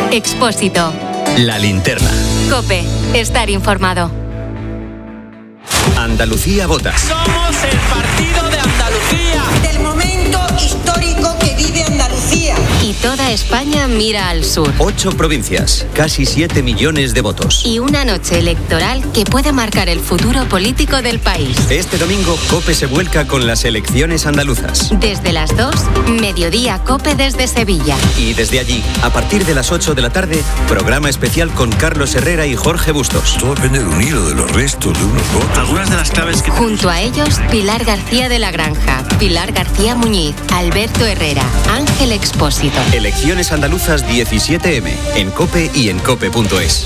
Expósito. La Linterna. COPE. Estar informado. Andalucía vota. Somos el partido de Andalucía. Del momento histórico que vive Andalucía. Y toda España mira al sur. 8 provincias, casi 7 millones de votos. Y una noche electoral que puede marcar el futuro político del país. Este domingo, COPE se vuelca con las elecciones andaluzas. Desde las 2, mediodía COPE desde Sevilla. Y desde allí, a partir de las 8 de la tarde, programa especial con Carlos Herrera y Jorge Bustos. Todo depende de un hilo de los restos de unos votos. Algunas de las claves que... Junto a ellos, Pilar García de la Granja, Pilar García Muñiz, Alberto Herrera, Ángel Expósito. Elecciones andaluzas 17M, en COPE y en COPE.es.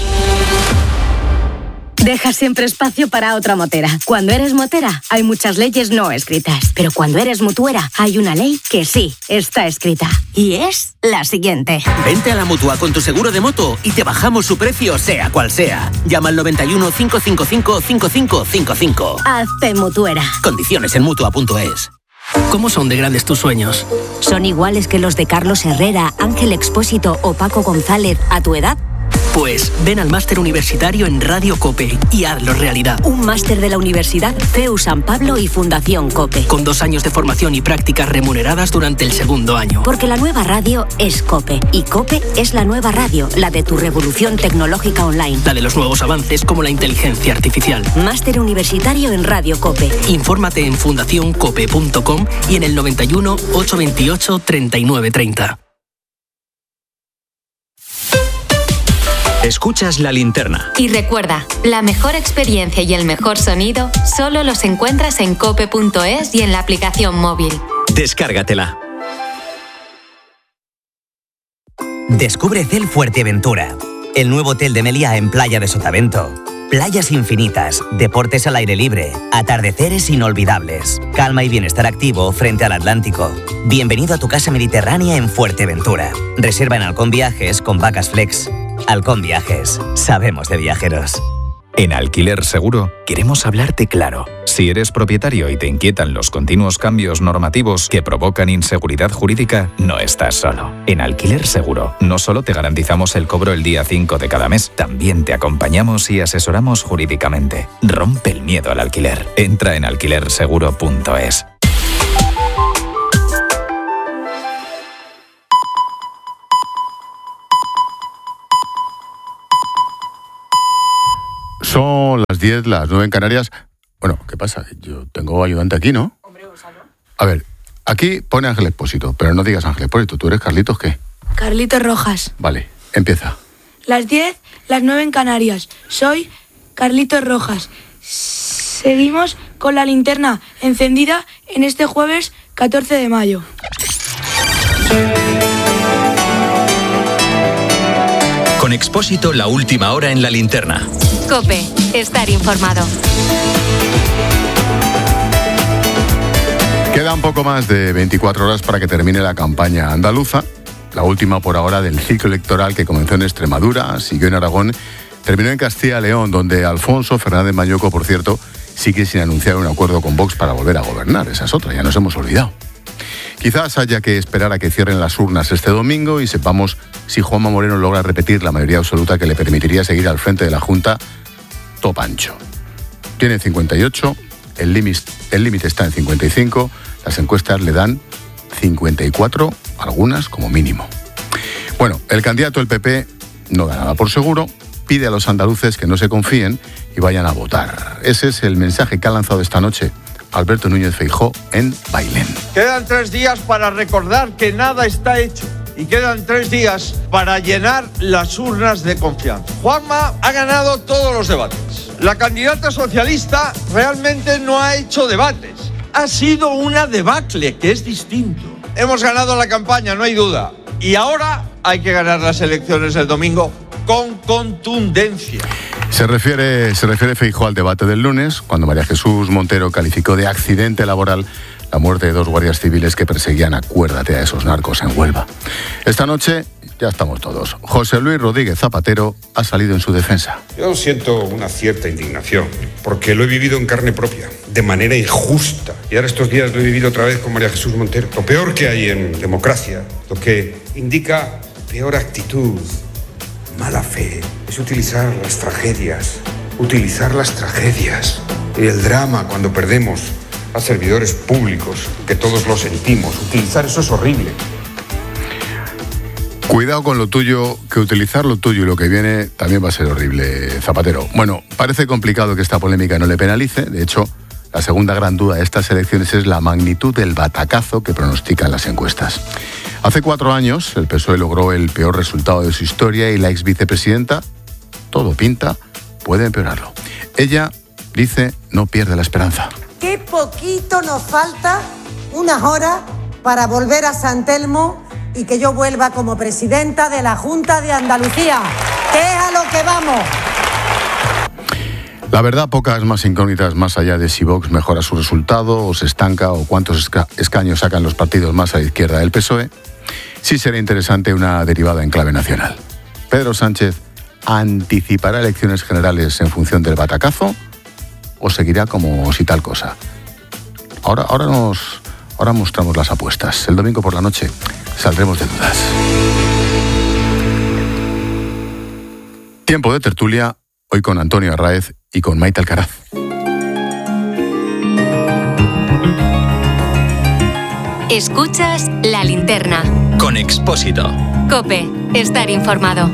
Deja siempre espacio para otra motera. Cuando eres motera, hay muchas leyes no escritas. Pero cuando eres mutuera, hay una ley que sí está escrita. Y es la siguiente. Vente a la Mutua con tu seguro de moto y te bajamos su precio, sea cual sea. Llama al 91 555 5555. Hazte mutuera. Condiciones en Mutua.es. ¿Cómo son de grandes tus sueños? ¿Son iguales que los de Carlos Herrera, Ángel Expósito o Paco González a tu edad? Pues ven al máster universitario en Radio COPE y hazlo realidad. Un máster de la Universidad CEU San Pablo y Fundación COPE. Con 2 años de formación y prácticas remuneradas durante el segundo año. Porque la nueva radio es COPE. Y COPE es la nueva radio, la de tu revolución tecnológica online. La de los nuevos avances como la inteligencia artificial. Máster universitario en Radio COPE. Infórmate en fundacioncope.com y en el 91 828 3930. Escuchas La Linterna. Y recuerda, la mejor experiencia y el mejor sonido solo los encuentras en cope.es y en la aplicación móvil. Descárgatela. Descubre Cel Fuerteventura, el nuevo hotel de Meliá en Playa de Sotavento. Playas infinitas, deportes al aire libre, atardeceres inolvidables, calma y bienestar activo frente al Atlántico. Bienvenido a tu casa mediterránea en Fuerteventura. Reserva en Halcón Viajes con Vacas Flex. Halcón Viajes, sabemos de viajeros. En Alquiler Seguro queremos hablarte claro. Si eres propietario y te inquietan los continuos cambios normativos que provocan inseguridad jurídica, no estás solo. En Alquiler Seguro no solo te garantizamos el cobro el día 5 de cada mes, también te acompañamos y asesoramos jurídicamente. Rompe el miedo al alquiler. Entra en alquilerseguro.es. Son las 10, las 9 en Canarias. Bueno, ¿qué pasa? Yo tengo ayudante aquí, ¿no? Hombre, a ver, aquí pone Ángel Expósito, pero no digas Ángel Expósito. ¿Tú eres Carlitos qué? Carlitos Rojas. Vale, empieza. Las 10, las 9 en Canarias. Soy Carlitos Rojas. Seguimos con la linterna encendida en este jueves 14 de mayo. Con Expósito, la última hora en La Linterna. COPE. Estar informado. Queda un poco más de 24 horas para que termine la campaña andaluza, la última por ahora del ciclo electoral que comenzó en Extremadura, siguió en Aragón, terminó en Castilla y León, donde Alfonso Fernández Mañoco, por cierto, sigue sin anunciar un acuerdo con Vox para volver a gobernar. Esa es otra, ya nos hemos olvidado. Quizás haya que esperar a que cierren las urnas este domingo y sepamos si Juanma Moreno logra repetir la mayoría absoluta que le permitiría seguir al frente de la Junta top ancho. Tiene 58, el límite está en 55, las encuestas le dan 54, algunas como mínimo. Bueno, el candidato del PP no da nada por seguro, pide a los andaluces que no se confíen y vayan a votar. Ese es el mensaje que ha lanzado esta noche Alberto Núñez Feijóo en Bailén. Quedan 3 días para recordar que nada está hecho y quedan 3 días para llenar las urnas de confianza. Juanma ha ganado todos los debates. La candidata socialista realmente no ha hecho debates. Ha sido una debacle, que es distinto. Hemos ganado la campaña, no hay duda. Y ahora hay que ganar las elecciones del domingo con contundencia. Se refiere Feijóo al debate del lunes, cuando María Jesús Montero calificó de accidente laboral la muerte de 2 guardias civiles que perseguían, acuérdate, a esos narcos en Huelva. Esta noche ya estamos todos. José Luis Rodríguez Zapatero ha salido en su defensa. Yo siento una cierta indignación, porque lo he vivido en carne propia, de manera injusta. Y ahora estos días lo he vivido otra vez con María Jesús Montero. Lo peor que hay en democracia, lo que indica peor actitud, mala fe, es utilizar las tragedias y el drama cuando perdemos a servidores públicos, que todos lo sentimos. Utilizar eso es horrible. Cuidado con lo tuyo, que utilizar lo tuyo y lo que viene también va a ser horrible, Zapatero. Bueno, parece complicado que esta polémica no le penalice. De hecho, la segunda gran duda de estas elecciones es la magnitud del batacazo que pronostican las encuestas. Hace 4 años, el PSOE logró el peor resultado de su historia y la ex vicepresidenta, todo pinta, puede empeorarlo. Ella dice, no pierde la esperanza. Qué poquito nos falta, unas horas, para volver a San Telmo y que yo vuelva como presidenta de la Junta de Andalucía, que es a lo que vamos. La verdad, pocas más incógnitas más allá de si Vox mejora su resultado o se estanca o cuántos escaños sacan los partidos más a la izquierda del PSOE. Sí será interesante una derivada en clave nacional. Pedro Sánchez anticipará elecciones generales en función del batacazo o seguirá como si tal cosa. Ahora mostramos las apuestas. El domingo por la noche saldremos de dudas. Tiempo de tertulia, hoy con Antonio Arráez y con Maite Alcaraz. Escuchas La Linterna. Con Expósito. COPE. Estar informado.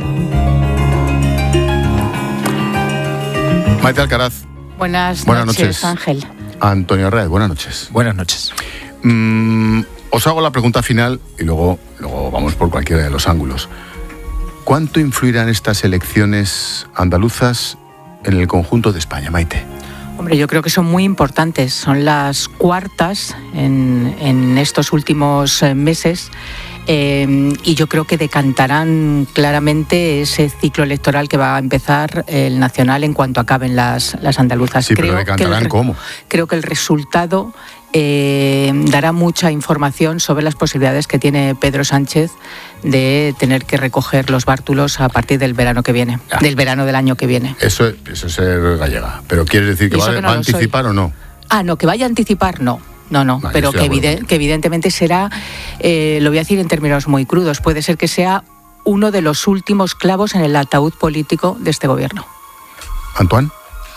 Maite Alcaraz. Buenas noches, Ángel. Antonio Arráez, buenas noches. Buenas noches. Os hago la pregunta final y luego vamos por cualquiera de los ángulos. ¿Cuánto influirán estas elecciones andaluzas en el conjunto de España, Maite? Hombre, yo creo que son muy importantes. Son las cuartas en estos últimos meses. Y yo creo que decantarán claramente ese ciclo electoral que va a empezar el nacional en cuanto acaben las andaluzas. Sí, pero decantarán ¿cómo? Creo que el resultado dará mucha información sobre las posibilidades que tiene Pedro Sánchez de tener que recoger los bártulos a partir del verano que viene, del verano del año que viene. Eso es ser gallega. ¿Pero quiere decir que va a anticipar o no? No, que vaya a anticipar no. No, pero que evidentemente será, lo voy a decir en términos muy crudos, puede ser que sea uno de los últimos clavos en el ataúd político de este gobierno. ¿Antoine?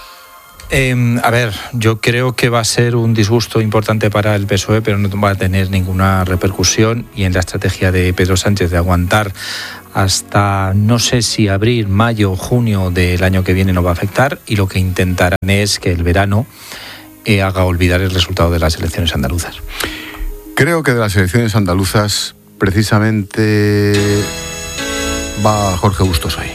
Yo creo que va a ser un disgusto importante para el PSOE, pero no va a tener ninguna repercusión, y en la estrategia de Pedro Sánchez de aguantar hasta, no sé si abril, mayo, junio del año que viene no va a afectar, y lo que intentarán es que el verano haga olvidar el resultado de las elecciones andaluzas. Creo que de las elecciones andaluzas precisamente va Jorge Bustos hoy.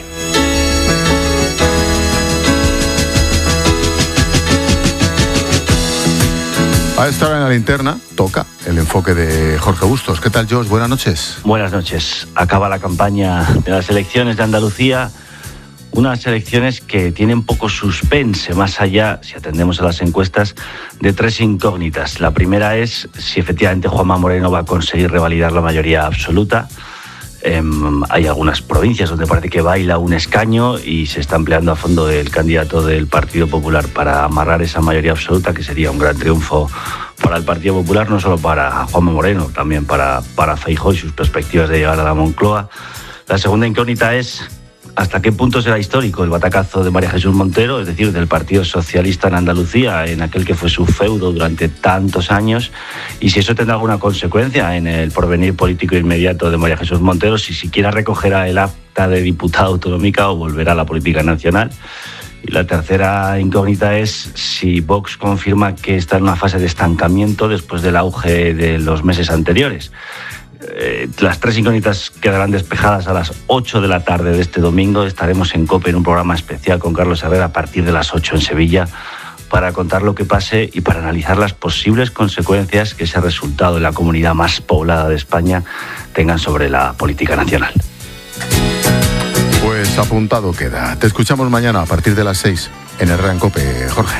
A esta hora en La Linterna toca el enfoque de Jorge Bustos. ¿Qué tal, Josh? Buenas noches. Buenas noches. Acaba la campaña de las elecciones de Andalucía. Unas elecciones que tienen poco suspense, más allá, si atendemos a las encuestas, de 3 incógnitas. La primera es si efectivamente Juanma Moreno va a conseguir revalidar la mayoría absoluta. Hay algunas provincias donde parece que baila un escaño y se está empleando a fondo el candidato del Partido Popular para amarrar esa mayoría absoluta, que sería un gran triunfo para el Partido Popular, no solo para Juanma Moreno, también para Feijóo y sus perspectivas de llegar a la Moncloa. La segunda incógnita es hasta qué punto será histórico el batacazo de María Jesús Montero, es decir, del Partido Socialista en Andalucía, en aquel que fue su feudo durante tantos años, y si eso tendrá alguna consecuencia en el porvenir político inmediato de María Jesús Montero, si siquiera recogerá el acta de diputada autonómica o volverá a la política nacional. Y la tercera incógnita es si Vox confirma que está en una fase de estancamiento después del auge de los meses anteriores. Las 3 incógnitas quedarán despejadas a las 8 de la tarde de este domingo. Estaremos en COPE en un programa especial con Carlos Herrera a partir de las 8 en Sevilla para contar lo que pase y para analizar las posibles consecuencias que ese resultado en la comunidad más poblada de España tengan sobre la política nacional. Pues apuntado queda. Te escuchamos mañana a partir de las 6 en Herrera en COPE, Jorge.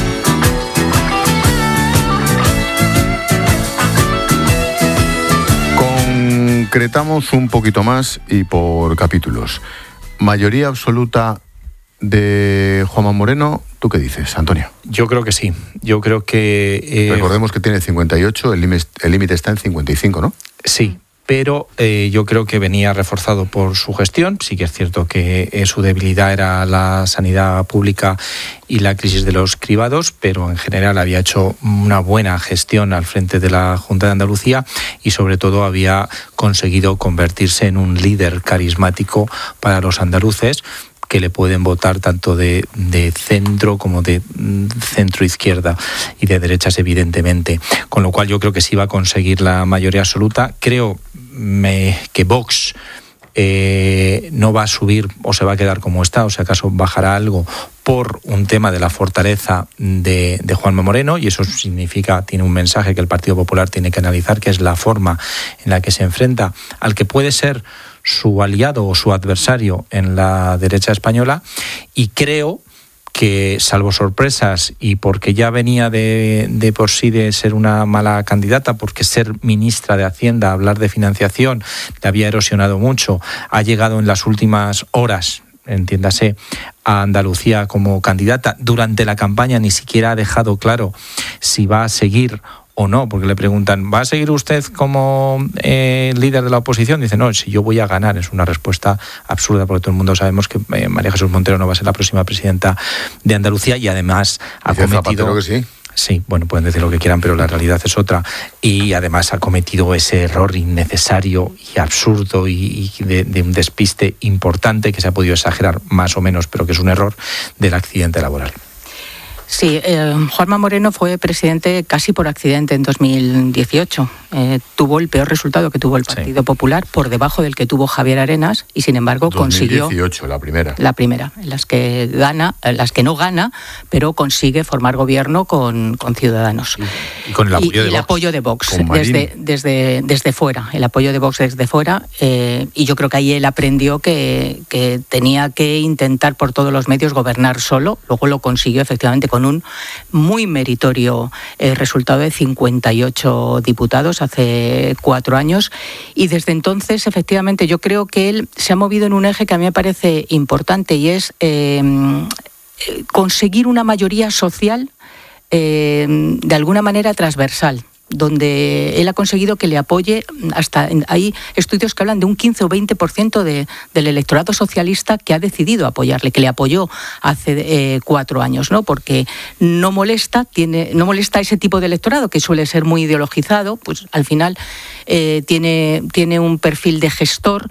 Concretamos un poquito más y por capítulos. Mayoría absoluta de Juanma Moreno, ¿tú qué dices, Antonio? Yo creo que sí. Yo creo que... Recordemos que tiene 58, el límite está en 55, ¿no? Sí, pero yo creo que venía reforzado por su gestión. Sí que es cierto que su debilidad era la sanidad pública y la crisis de los cribados, pero en general había hecho una buena gestión al frente de la Junta de Andalucía y sobre todo había conseguido convertirse en un líder carismático para los andaluces, que le pueden votar tanto de centro como de centro-izquierda y de derechas, evidentemente. Con lo cual yo creo que sí va a conseguir la mayoría absoluta. Creo que Vox no va a subir o se va a quedar como está, o si acaso bajará algo por un tema de la fortaleza de Juanma Moreno, y eso significa, tiene un mensaje que el Partido Popular tiene que analizar, que es la forma en la que se enfrenta al que puede ser su aliado o su adversario en la derecha española. Y creo que, salvo sorpresas, y porque ya venía de por sí de ser una mala candidata, porque ser ministra de Hacienda, hablar de financiación, le había erosionado mucho, ha llegado en las últimas horas, entiéndase, a Andalucía como candidata. Durante la campaña ni siquiera ha dejado claro si va a seguir o no, porque le preguntan, ¿va a seguir usted como líder de la oposición? Dice, no, si yo voy a ganar. Es una respuesta absurda, porque todo el mundo sabemos que María Jesús Montero no va a ser la próxima presidenta de Andalucía, y además ha cometido... que sí. Sí, bueno, pueden decir lo que quieran, pero la realidad es otra. Y además ha cometido ese error innecesario y absurdo y de un despiste importante, que se ha podido exagerar más o menos, pero que es un error, del accidente laboral. Sí, Juanma Moreno fue presidente casi por accidente en 2018. Tuvo el peor resultado que tuvo el Partido Popular, por debajo del que tuvo Javier Arenas, y sin embargo 2018, consiguió... la primera. La primera, en las que no gana, pero consigue formar gobierno con Ciudadanos. Y con el apoyo de Vox. El apoyo de Vox desde fuera, el apoyo de Vox desde fuera, y yo creo que ahí él aprendió que tenía que intentar por todos los medios gobernar solo. Luego lo consiguió efectivamente con un muy meritorio resultado de 58 diputados hace 4 años, y desde entonces efectivamente yo creo que él se ha movido en un eje que a mí me parece importante, y es conseguir una mayoría social de alguna manera transversal, donde él ha conseguido que le apoye hay estudios que hablan de un 15 o 20% del electorado socialista que ha decidido apoyarle, que le apoyó hace 4 años, ¿no? Porque no molesta ese tipo de electorado que suele ser muy ideologizado, pues al final tiene un perfil de gestor,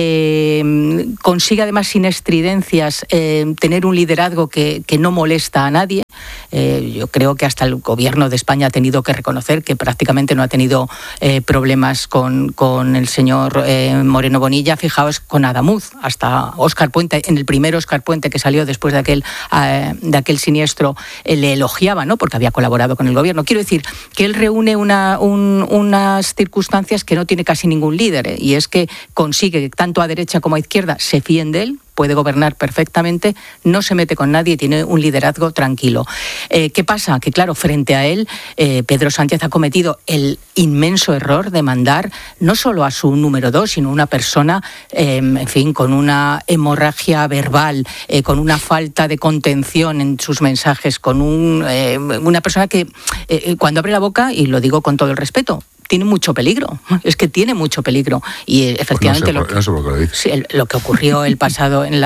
consigue además sin estridencias tener un liderazgo que no molesta a nadie. Yo creo que hasta el gobierno de España ha tenido que reconocer que prácticamente no ha tenido problemas con el señor Moreno Bonilla. Fijaos, con Adamuz, hasta Óscar Puente, en el primer Óscar Puente que salió después de aquel siniestro, le elogiaba, ¿no? Porque había colaborado con el gobierno. Quiero decir que él reúne unas circunstancias que no tiene casi ningún líder, y es que consigue que tanto a derecha como a izquierda se fíen de él, puede gobernar perfectamente, no se mete con nadie, tiene un liderazgo tranquilo. ¿Qué pasa? Que claro, frente a él, Pedro Sánchez ha cometido el inmenso error de mandar no solo a su número 2, sino una persona, en fin, con una hemorragia verbal, con una falta de contención en sus mensajes, con una persona que cuando abre la boca, y lo digo con todo el respeto, tiene mucho peligro, es que tiene mucho peligro, y efectivamente lo que ocurrió el pasado en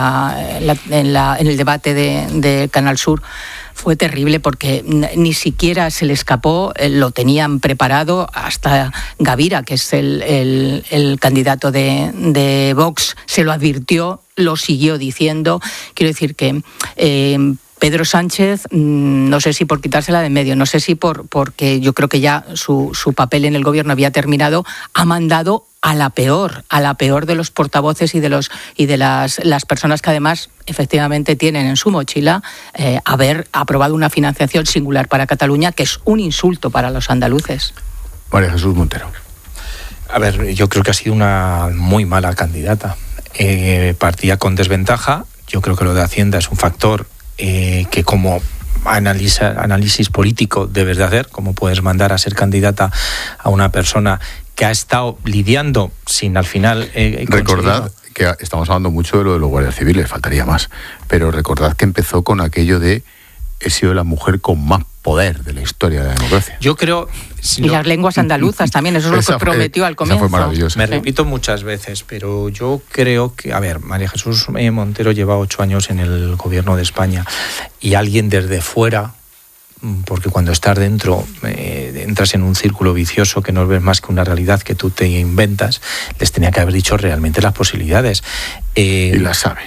el debate de Canal Sur fue terrible, porque ni siquiera se le escapó, lo tenían preparado. Hasta Gavira, que es el candidato de Vox, se lo advirtió, lo siguió diciendo. Quiero decir que Pedro Sánchez, no sé si por quitársela de en medio, no sé si porque yo creo que ya su papel en el gobierno había terminado, ha mandado a la peor de los portavoces y de las personas que además efectivamente tienen en su mochila haber aprobado una financiación singular para Cataluña, que es un insulto para los andaluces. María Jesús Montero. A ver, yo creo que ha sido una muy mala candidata. Partía con desventaja. Yo creo que lo de Hacienda es un factor que como análisis político debes de hacer. ¿Cómo puedes mandar a ser candidata a una persona que ha estado lidiando sin al final recordad que estamos hablando mucho de lo de los guardias civiles, faltaría más, pero recordad que empezó con aquello de he sido la mujer con más poder de la historia de la democracia. Yo creo... Y las lenguas andaluzas también, eso es lo que prometió al comienzo. Esa fue maravillosa. Me repito muchas veces, pero yo creo que... A ver, María Jesús Montero lleva 8 años en el gobierno de España y alguien desde fuera, porque cuando estás dentro entras en un círculo vicioso que no ves más que una realidad que tú te inventas, les tenía que haber dicho realmente las posibilidades. Y las saben.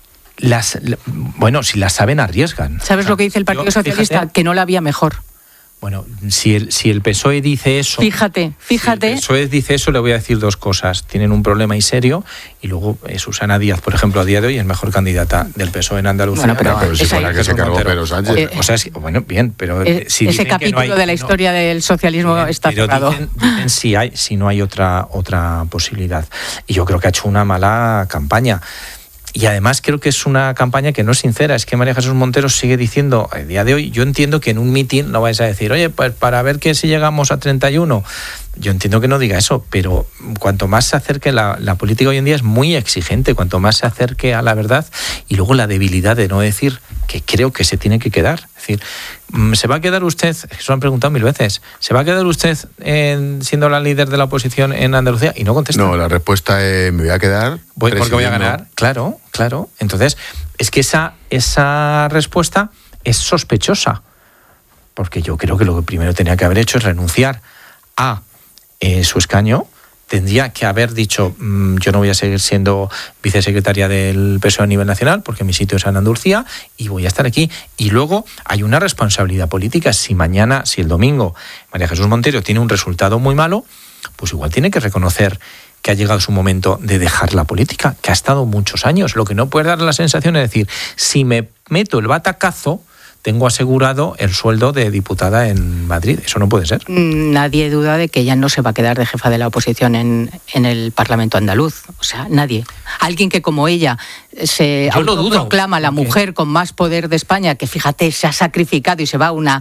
Bueno, si las saben, arriesgan. ¿Sabes lo que dice el Partido Socialista? Fíjate, que no la había mejor. Bueno, si el PSOE dice eso... Fíjate. Si el PSOE dice eso, le voy a decir 2 cosas. Tienen un problema y serio, y luego Susana Díaz, por ejemplo, a día de hoy es mejor candidata del PSOE en Andalucía. Bueno, pero si fue la que se cargó Pedro Sánchez. Bueno, bien, pero... si ese capítulo de la historia del socialismo está cerrado. Dicen si no hay otra posibilidad. Y yo creo que ha hecho una mala campaña. Y además creo que es una campaña que no es sincera. Es que María Jesús Montero sigue diciendo, a día de hoy, yo entiendo que en un mitin no vais a decir, oye, pues para ver que si llegamos a 31. Yo entiendo que no diga eso, pero cuanto más se acerque, la política hoy en día es muy exigente, cuanto más se acerque a la verdad, y luego la debilidad de no decir que creo que se tiene que quedar. Es decir, ¿se va a quedar usted? Eso lo han preguntado 1000 veces. ¿Se va a quedar usted siendo la líder de la oposición en Andalucía? Y no contesta. No, la respuesta es, me voy a quedar. Porque voy a ganar. Claro. Entonces, es que esa respuesta es sospechosa. Porque yo creo que lo que primero tenía que haber hecho es renunciar a su escaño. Tendría que haber dicho, yo no voy a seguir siendo vicesecretaria del PSOE a nivel nacional porque mi sitio es en Andalucía y voy a estar aquí. Y luego hay una responsabilidad política. Si el domingo María Jesús Montero tiene un resultado muy malo, pues igual tiene que reconocer que ha llegado su momento de dejar la política, que ha estado muchos años. Lo que no puede dar la sensación es decir, si me meto el batacazo, tengo asegurado el sueldo de diputada en Madrid. Eso no puede ser. Nadie duda de que ella no se va a quedar de jefa de la oposición en el Parlamento andaluz. O sea, nadie. Alguien que como ella se autoproclama la mujer con más poder de España, que fíjate, se ha sacrificado y se va a unas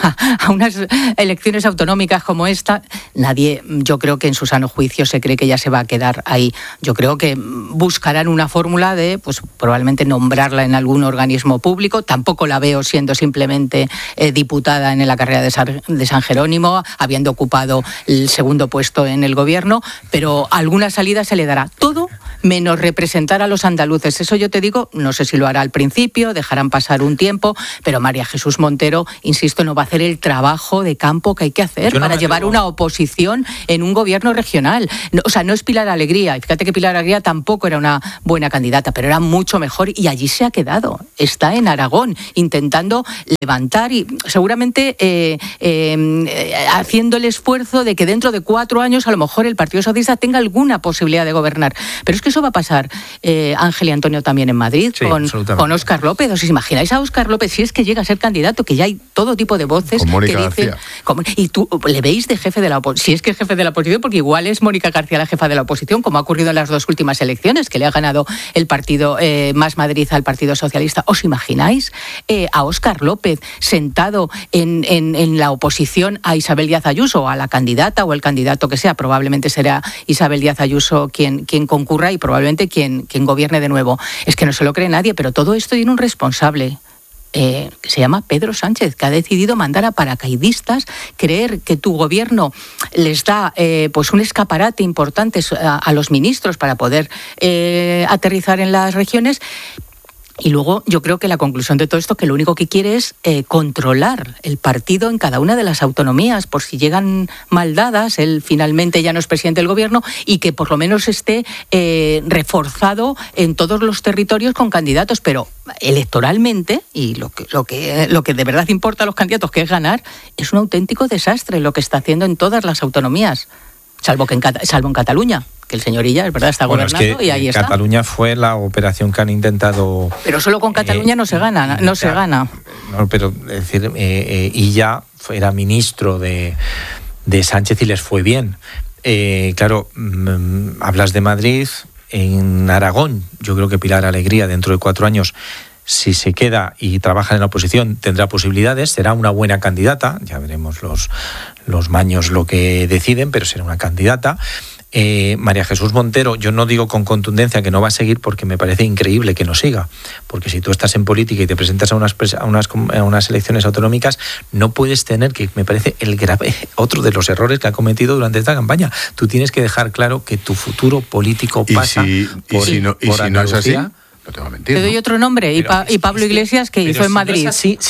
elecciones autonómicas como esta, nadie, yo creo que en su sano juicio se cree que ella se va a quedar ahí. Yo creo que buscarán una fórmula de, pues probablemente nombrarla en algún organismo público. Tampoco la veo siendo simplemente diputada en la carrera de San Jerónimo, habiendo ocupado el segundo puesto en el gobierno, pero alguna salida se le dará. Todo menos representar a los andaluces. Eso yo te digo, no sé si lo hará al principio, dejarán pasar un tiempo, pero María Jesús Montero, insisto, no va a hacer el trabajo de campo que hay que hacer para llevar una oposición en un gobierno regional. No, o sea, no es Pilar Alegría. Y fíjate que Pilar Alegría tampoco era una buena candidata, pero era mucho mejor y allí se ha quedado. Está en Aragón intentando levantar y seguramente haciendo el esfuerzo de que dentro de 4 años a lo mejor el Partido Socialista tenga alguna posibilidad de gobernar. Pero es que eso va a pasar, Ángel y Antonio, también en Madrid, sí, con Óscar López. ¿Os imagináis a Óscar López si es que llega a ser candidato? Que ya hay todo tipo de voces con Mónica que dicen... Y tú le veis de jefe de la oposición, si es que es jefe de la oposición, porque igual es Mónica García la jefa de la oposición, como ha ocurrido en las 2 últimas elecciones, que le ha ganado el partido Más Madrid al Partido Socialista. ¿Os imagináis a Óscar López sentado en la oposición a Isabel Díaz Ayuso, a la candidata o el candidato que sea? Probablemente será Isabel Díaz Ayuso quien concurra y probablemente quien gobierne de nuevo. Es que no se lo cree nadie, pero todo esto tiene un responsable. Que se llama Pedro Sánchez, que ha decidido mandar a paracaidistas, creer que tu gobierno les da pues un escaparate importante a los ministros para poder aterrizar en las regiones. Y luego yo creo que la conclusión de todo esto, que lo único que quiere es controlar el partido en cada una de las autonomías, por si llegan mal dadas, él finalmente ya no es presidente del gobierno, y que por lo menos esté reforzado en todos los territorios con candidatos, pero electoralmente, y lo que de verdad importa a los candidatos, que es ganar, es un auténtico desastre lo que está haciendo en todas las autonomías, salvo en Cataluña, que el señor Illa, es verdad, está gobernando, es que y ahí está. Cataluña fue la operación que han intentado... Pero solo con Cataluña no se gana, no se gana. No, pero es decir, Illa era ministro de Sánchez y les fue bien. Claro, hablas de Madrid, en Aragón, yo creo que Pilar Alegría dentro de 4 años, si se queda y trabaja en la oposición, tendrá posibilidades, será una buena candidata, ya veremos los maños lo que deciden, pero será una candidata. María Jesús Montero, yo no digo con contundencia que no va a seguir, porque me parece increíble que no siga, porque si tú estás en política y te presentas a unas elecciones autonómicas, no puedes tener, que me parece otro de los errores que ha cometido durante esta campaña. Tú tienes que dejar claro que tu futuro político pasa por no es así. No te voy a mentir. Te doy otro nombre, y Pablo Iglesias, que hizo en Madrid.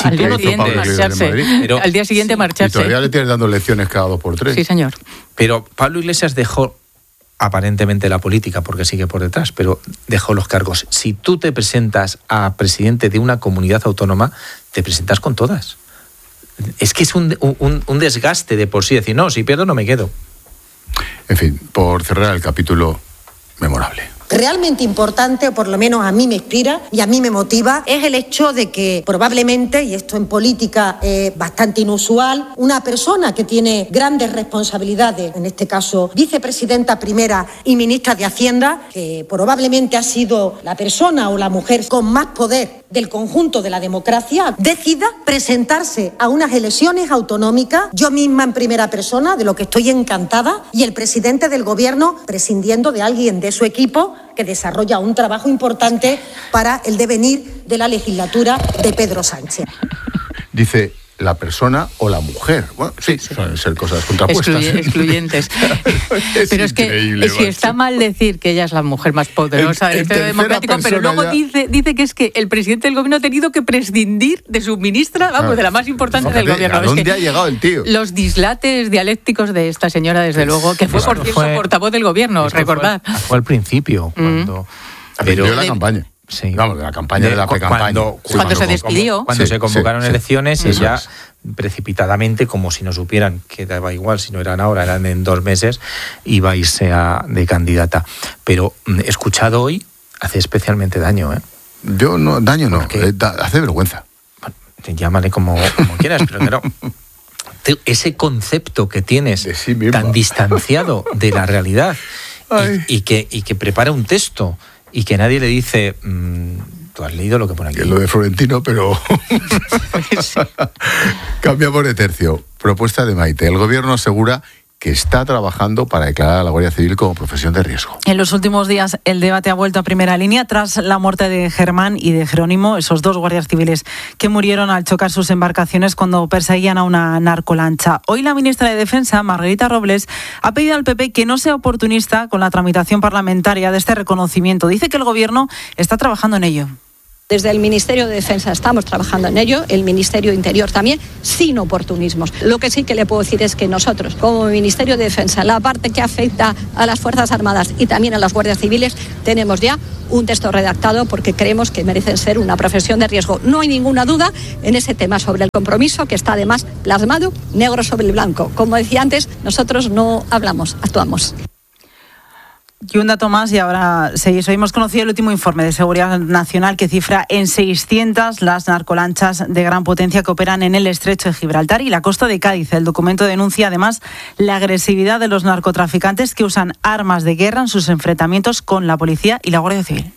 Al día siguiente marcharse. Y todavía le tienes dando lecciones cada 2 por 3. Sí, señor. Pero Pablo Iglesias dejó aparentemente la política, porque sigue por detrás, pero dejó los cargos. Si tú te presentas a presidente de una comunidad autónoma, te presentas con todas. Es que es un desgaste de por sí, decir, no, si pierdo no me quedo. En fin, por cerrar el capítulo memorable. Realmente importante, o por lo menos a mí me inspira y a mí me motiva, es el hecho de que probablemente, y esto en política es bastante inusual, una persona que tiene grandes responsabilidades, en este caso vicepresidenta primera y ministra de Hacienda, que probablemente ha sido la persona o la mujer con más poder del conjunto de la democracia, decida presentarse a unas elecciones autonómicas, yo misma en primera persona, de lo que estoy encantada, y el presidente del gobierno prescindiendo de alguien de su equipo que desarrolla un trabajo importante para el devenir de la legislatura de Pedro Sánchez. Dice la persona o la mujer. Bueno, sí. Suelen ser cosas contrapuestas. Excluyentes. Pero es que si está mal decir que ella es la mujer más poderosa del Estado democrático, pero luego dice que es que el presidente del gobierno ha tenido que prescindir de su ministra, de la más importante del gobierno. ¿A dónde ha llegado el tío? Los dislates dialécticos de esta señora, desde luego, que fue por cierto portavoz del gobierno, recordad. Fue al principio, cuando... Pero de la campaña. Sí. Vamos, de la campaña de la pre-campaña. Cuando se despidió. Cuando se convocaron elecciones, ella precipitadamente, como si no supieran que daba igual, si no eran ahora, eran en 2 meses, iba a irse de candidata. Pero escuchado hoy hace especialmente daño. Yo no, daño no, hace vergüenza. Llámale como quieras, pero claro, ese concepto que tienes de sí misma, tan distanciado de la realidad y que prepara un texto y que nadie le dice, tú has leído lo que pone aquí. Que es lo de Florentino, pero... Cambiamos de tercio. Propuesta de Maite. El gobierno asegura que está trabajando para declarar a la Guardia Civil como profesión de riesgo. En los últimos días el debate ha vuelto a primera línea tras la muerte de Germán y de Jerónimo, esos 2 guardias civiles que murieron al chocar sus embarcaciones cuando perseguían a una narcolancha. Hoy la ministra de Defensa, Margarita Robles, ha pedido al PP que no sea oportunista con la tramitación parlamentaria de este reconocimiento. Dice que el gobierno está trabajando en ello. Desde el Ministerio de Defensa estamos trabajando en ello, el Ministerio de Interior también, sin oportunismos. Lo que sí que le puedo decir es que nosotros, como Ministerio de Defensa, la parte que afecta a las Fuerzas Armadas y también a las Guardias Civiles, tenemos ya un texto redactado porque creemos que merecen ser una profesión de riesgo. No hay ninguna duda en ese tema sobre el compromiso, que está además plasmado negro sobre el blanco. Como decía antes, nosotros no hablamos, actuamos. Y un dato más, y ahora seguís. Hoy hemos conocido el último informe de Seguridad Nacional que cifra en 600 las narcolanchas de gran potencia que operan en el Estrecho de Gibraltar y la costa de Cádiz. El documento denuncia además la agresividad de los narcotraficantes que usan armas de guerra en sus enfrentamientos con la policía y la Guardia Civil.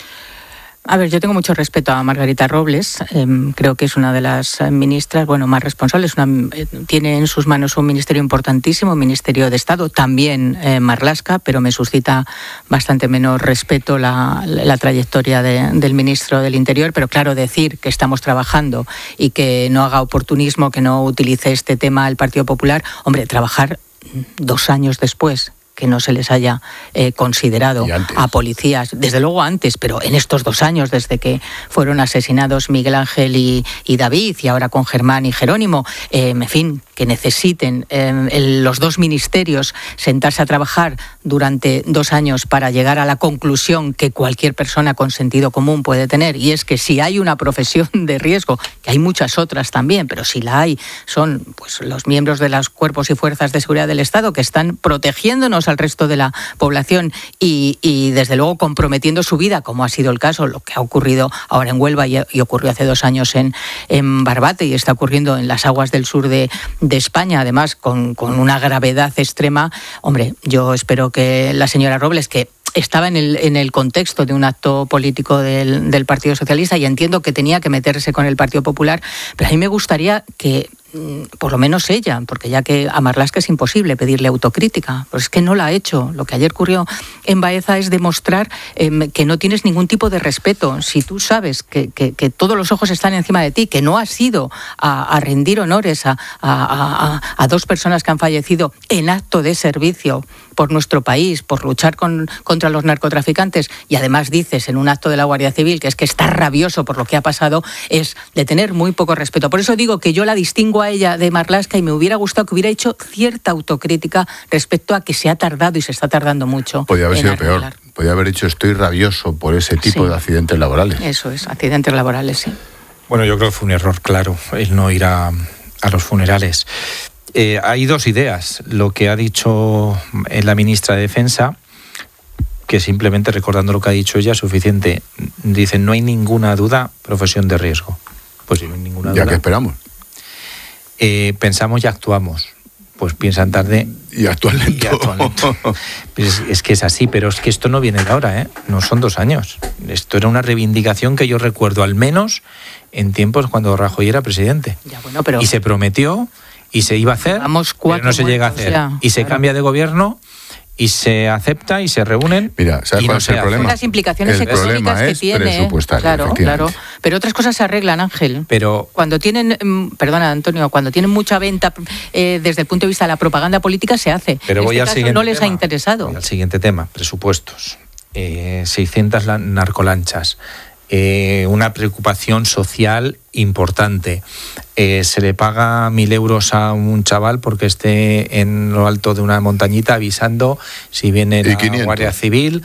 A ver, yo tengo mucho respeto a Margarita Robles, creo que es una de las ministras, más responsables, tiene en sus manos un ministerio importantísimo, Ministerio de Estado, también Marlaska, pero me suscita bastante menos respeto la trayectoria del ministro del Interior, pero claro, decir que estamos trabajando y que no haga oportunismo, que no utilice este tema el Partido Popular, trabajar 2 años después que no se les haya considerado a policías, desde luego antes, pero en estos 2 años, desde que fueron asesinados Miguel Ángel y David, y ahora con Germán y Jerónimo, en fin, que necesiten los 2 ministerios sentarse a trabajar durante 2 años para llegar a la conclusión que cualquier persona con sentido común puede tener, y es que si hay una profesión de riesgo, que hay muchas otras también, pero si la hay, son los miembros de los cuerpos y fuerzas de seguridad del Estado que están protegiéndonos al resto de la población y desde luego comprometiendo su vida, como ha sido el caso, lo que ha ocurrido ahora en Huelva y ocurrió hace 2 años en Barbate y está ocurriendo en las aguas del sur de España, además con una gravedad extrema. Yo espero que la señora Robles, que estaba en el contexto de un acto político del Partido Socialista, y entiendo que tenía que meterse con el Partido Popular, pero a mí me gustaría que por lo menos ella, porque ya que a Marlaska es imposible pedirle autocrítica, pues es que no la ha hecho. Lo que ayer ocurrió en Baeza es demostrar que no tienes ningún tipo de respeto. Si tú sabes que todos los ojos están encima de ti, que no has ido a rendir honores a dos personas que han fallecido en acto de servicio por nuestro país, por luchar contra los narcotraficantes, y además dices en un acto de la Guardia Civil que está rabioso por lo que ha pasado, es de tener muy poco respeto. Por eso digo que yo la distingo a ella de Marlaska y me hubiera gustado que hubiera hecho cierta autocrítica respecto a que se ha tardado y se está tardando mucho. Podría haber sido peor. Podría haber dicho estoy rabioso por ese tipo de accidentes laborales. Eso es, accidentes laborales, sí. Bueno, yo creo que fue un error claro el no ir a los funerales. Hay dos ideas. Lo que ha dicho la ministra de Defensa, que simplemente recordando lo que ha dicho ella es suficiente. Dicen, no hay ninguna duda, profesión de riesgo. Pues si no hay ninguna duda. ¿Ya qué esperamos? Pensamos y actuamos. Pues piensan tarde y actúan lento. Pues es que es así, pero es que esto no viene de ahora, no son 2 años. Esto era una reivindicación que yo recuerdo al menos en tiempos cuando Rajoy era presidente. Ya, bueno, pero... Y se prometió y se iba a hacer, pero no se llega a hacer. Y se cambia de gobierno y se acepta y se reúnen. Mira, ¿sabes cuál es el problema? Las implicaciones económicas que tiene. Claro. Pero otras cosas se arreglan, Ángel. Pero cuando tienen, perdona, Antonio, cuando tienen mucha venta desde el punto de vista de la propaganda política se hace. Pero voy al siguiente no les ha interesado. Voy al siguiente tema, presupuestos. 600 narcolanchas. Una preocupación social importante. Se le paga 1.000 euros a un chaval porque esté en lo alto de una montañita avisando si viene la 500. Guardia Civil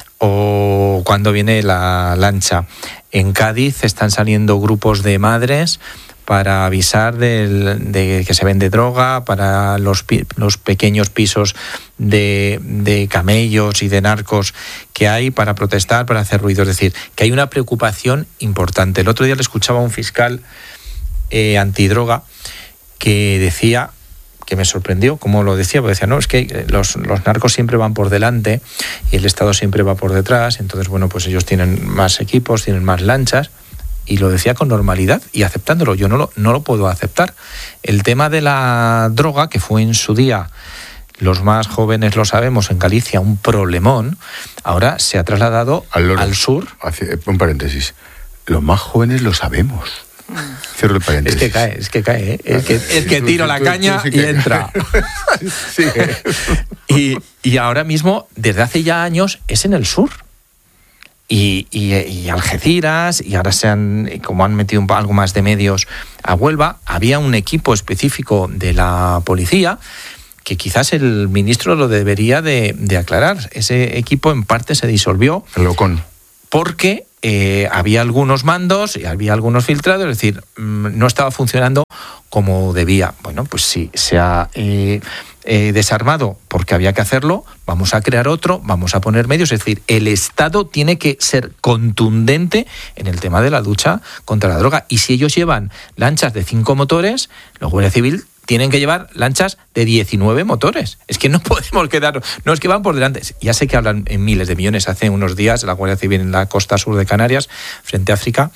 o cuando viene la lancha. En Cádiz están saliendo grupos de madres para avisar de que se vende droga, para los pequeños pisos de camellos y de narcos que hay, para protestar, para hacer ruido. Es decir, que hay una preocupación importante. El otro día le escuchaba a un fiscal antidroga que decía, que me sorprendió, como lo decía, porque decía, no, es que los narcos siempre van por delante y el Estado siempre va por detrás, entonces, bueno, pues ellos tienen más equipos, tienen más lanchas. Y lo decía con normalidad y aceptándolo. Yo no lo puedo aceptar. El tema de la droga, que fue en su día, los más jóvenes lo sabemos, en Galicia, un problemón, ahora se ha trasladado al sur. Un paréntesis. Los más jóvenes lo sabemos. Cierro el paréntesis. Es que cae. El que tira la caña y entra. Y ahora mismo, desde hace ya años, es en el sur. Y Algeciras, y ahora como han metido algo más de medios a Huelva, había un equipo específico de la policía que quizás el ministro lo debería de aclarar. Ese equipo en parte se disolvió. Porque había algunos mandos y había algunos filtrados, es decir, no estaba funcionando como debía. Bueno, pues sí, se ha desarmado porque había que hacerlo, vamos a crear otro, vamos a poner medios, es decir, el Estado tiene que ser contundente en el tema de la lucha contra la droga, y si ellos llevan lanchas de 5 motores, los Guardia Civil tienen que llevar lanchas de 19 motores. Es que no podemos quedar, no es que van por delante. Ya sé que hablan en miles de millones. Hace unos días la Guardia Civil en la costa sur de Canarias, frente a África,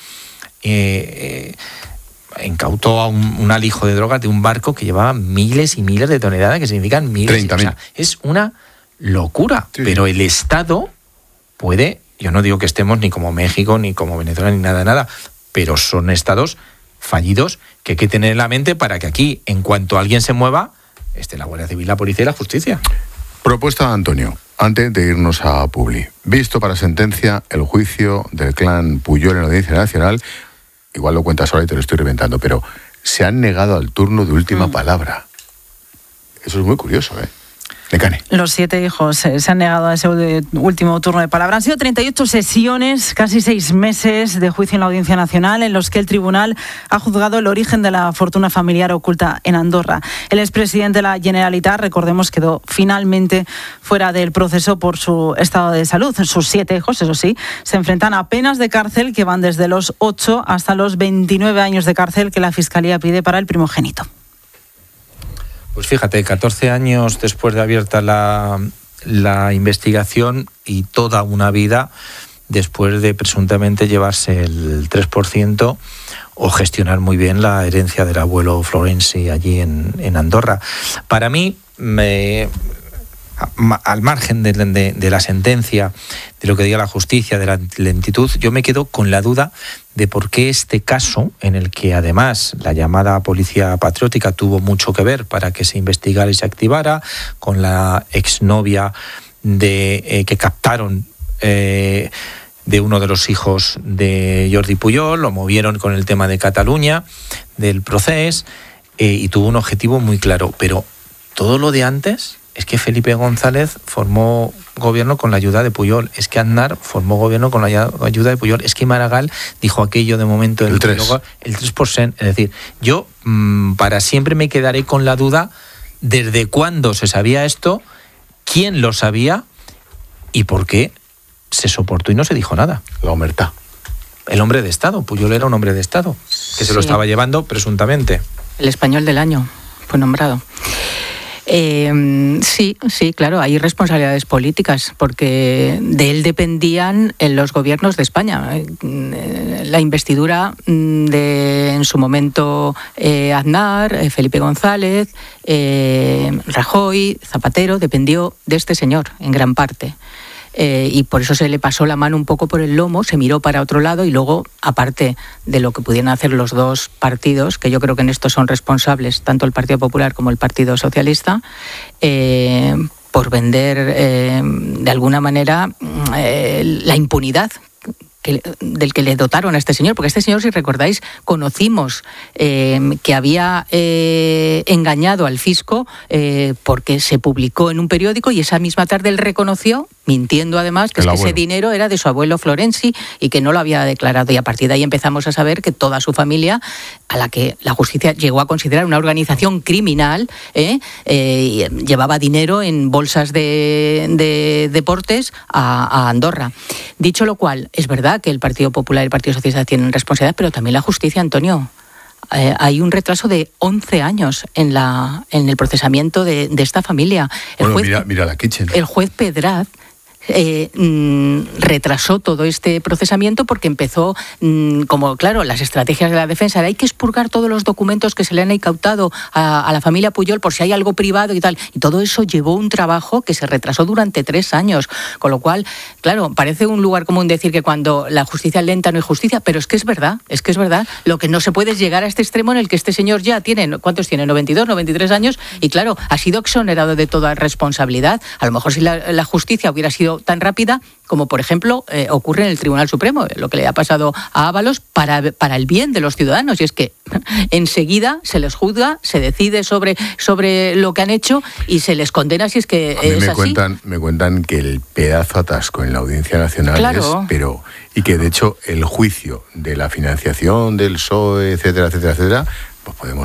incautó a un alijo de drogas de un barco que llevaba miles y miles de toneladas, que significan miles. 30.000. O sea, es una locura. Sí. Pero el Estado puede, yo no digo que estemos ni como México, ni como Venezuela, ni nada, pero son estados fallidos que hay que tener en la mente para que aquí, en cuanto alguien se mueva, esté la Guardia Civil, la Policía y la Justicia. Propuesta de Antonio, antes de irnos a Publi. Visto para sentencia el juicio del clan Pujol en la Audiencia Nacional. Igual lo cuentas ahora y te lo estoy reventando, pero se han negado al turno de última palabra. Eso es muy curioso, ¿eh? Necane. Los 7 hijos se han negado a ese último turno de palabra. Han sido 38 sesiones, casi 6 meses de juicio en la Audiencia Nacional, en los que el tribunal ha juzgado el origen de la fortuna familiar oculta en Andorra. El expresidente de la Generalitat, recordemos, quedó finalmente fuera del proceso por su estado de salud. Sus 7 hijos, eso sí, se enfrentan a penas de cárcel que van desde los 8 hasta los 29 años de cárcel que la Fiscalía pide para el primogénito. Pues fíjate, 14 años después de abierta la investigación y toda una vida después de presuntamente llevarse el 3%, o gestionar muy bien la herencia del abuelo Florenzi allí en Andorra. Para mí, al margen de la sentencia, de lo que diga la justicia, de la lentitud, yo me quedo con la duda de por qué este caso, en el que además la llamada policía patriótica tuvo mucho que ver para que se investigara y se activara, con la exnovia que captaron de uno de los hijos de Jordi Pujol, lo movieron con el tema de Cataluña, del proceso, y tuvo un objetivo muy claro. Pero todo lo de antes, es que Felipe González formó gobierno con la ayuda de Pujol, es que Aznar formó gobierno con la ayuda de Pujol, es que Maragall dijo aquello de momento el 3%. Es decir, yo para siempre me quedaré con la duda desde cuándo se sabía esto, quién lo sabía y por qué se soportó y no se dijo nada. La omertá. El hombre de Estado, Pujol era un hombre de Estado, que se lo estaba llevando presuntamente. El español del año fue nombrado. Sí, claro, hay responsabilidades políticas, porque de él dependían los gobiernos de España. La investidura en su momento Aznar, Felipe González, Rajoy, Zapatero, dependió de este señor en gran parte. Y por eso se le pasó la mano un poco por el lomo, se miró para otro lado y luego, aparte de lo que pudieran hacer los dos partidos, que yo creo que en esto son responsables, tanto el Partido Popular como el Partido Socialista, por vender de alguna manera la impunidad del que le dotaron a este señor, porque este señor, si recordáis, conocimos que había engañado al fisco porque se publicó en un periódico y esa misma tarde él reconoció, mintiendo además, que ese dinero era de su abuelo Florenzi y que no lo había declarado, y a partir de ahí empezamos a saber que toda su familia, a la que la justicia llegó a considerar una organización criminal, llevaba dinero en bolsas de deportes a Andorra. Dicho lo cual, es verdad que el Partido Popular y el Partido Socialista tienen responsabilidad, pero también la justicia, Antonio. Hay un retraso de 11 años en el procesamiento de esta familia. Mira la Kitchen. El juez Pedraz retrasó todo este procesamiento porque empezó, como claro, las estrategias de la defensa era hay que expurgar todos los documentos que se le han incautado a la familia Pujol por si hay algo privado y tal, y todo eso llevó un trabajo que se retrasó durante 3 años, con lo cual, claro, parece un lugar común decir que cuando la justicia es lenta no hay justicia, pero es que es verdad, lo que no se puede es llegar a este extremo en el que este señor ya tiene, ¿cuántos tiene? 92, 93 años, y claro, ha sido exonerado de toda responsabilidad. A lo mejor si la justicia hubiera sido tan rápida como, por ejemplo, ocurre en el Tribunal Supremo, lo que le ha pasado a Ábalos para el bien de los ciudadanos, y es que enseguida se les juzga, se decide sobre lo que han hecho y se les condena si es que es así. Me cuentan que el pedazo atasco en la Audiencia Nacional y que de hecho el juicio de la financiación del PSOE, etcétera, pues